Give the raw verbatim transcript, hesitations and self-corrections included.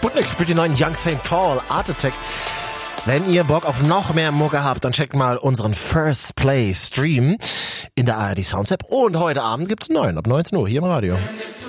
Sputnik spielt die neuen Young Saint Paul, Art Attack. Wenn ihr Bock auf noch mehr Mucke habt, dann checkt mal unseren First Play Stream in der A R D Sounds App. Und heute Abend gibt's einen neuen, ab neunzehn Uhr hier im Radio.